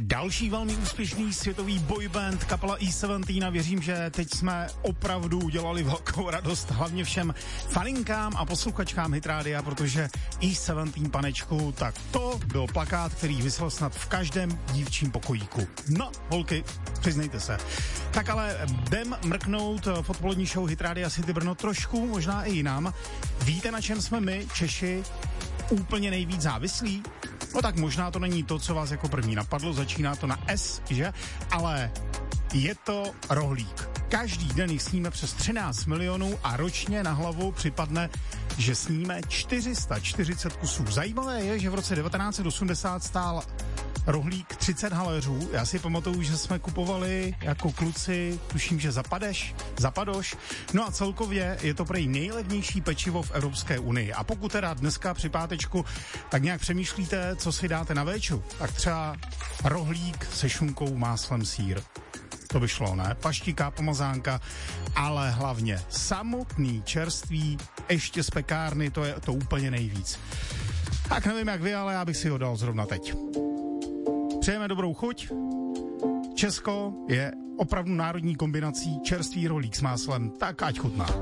Další velmi úspěšný světový boyband kapela E17 a věřím, že teď jsme opravdu udělali velkou radost hlavně všem faninkám a posluchačkám Hitrádia, protože E17 panečku, tak to byl plakát, který visel snad v každém dívčím pokojíku. No, holky, přiznejte se. Tak ale jdem mrknout v odpolední show Hitrádia City Brno trošku, možná i jinam. Víte, na čem jsme my, Češi, úplně nejvíc závislí? No tak možná to není to, co vás jako první napadlo, začíná to na S, že? Ale je to rohlík. Každý den jich sníme přes 13 milionů a ročně na hlavu připadne, že sníme 440 kusů. Zajímavé je, že v roce 1980 stál rohlík 30 haléřů. Já si pamatuju, že jsme kupovali jako kluci, tuším, že zapadoš. No a celkově je to prej nejlevnější pečivo v Evropské unii. A pokud teda dneska při pátečku tak nějak přemýšlíte, co si dáte na véču, tak třeba rohlík se šunkou, máslem, sýr. To by šlo, ne? Paštika, pomazánka, ale hlavně samotný čerství, ještě z pekárny, to je to úplně nejvíc. Tak nevím jak vy, ale já bych si ho dal zrovna teď. Přejeme dobrou chuť. Česko je opravdu národní kombinací čerstvý rohlík s máslem, tak ať chutná.